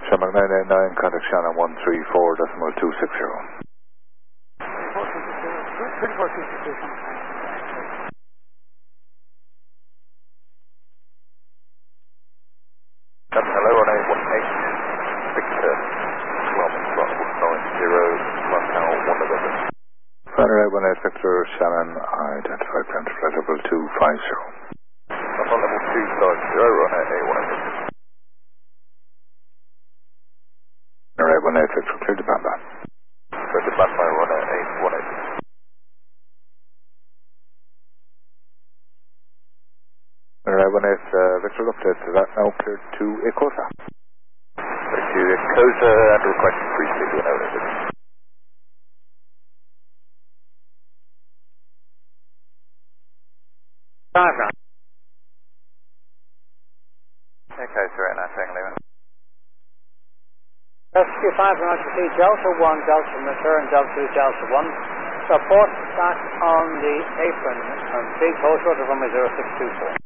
Shamrock 989, contact Shannon 134.260. 2462. Hello, on 818, Victor, Club, 90, Markel, 1 November. Runner 818, Victor, Shannon, identified plan to flight level 250. Up on level 250, runner 818. Runner 818, Victor, clear to Bamba. Clear to Bamba, runner 818. Runner 818, Victor, update to that now cleared to Ecosa. Thank you, Ecosa, and request briefly to an owner. Okay, sir, and I'm saying leaving. Rescue 5 Roger C, Delta 1, Delta return, Delta 2, Delta 1. Support back on the apron, and big hold short of runway 0624.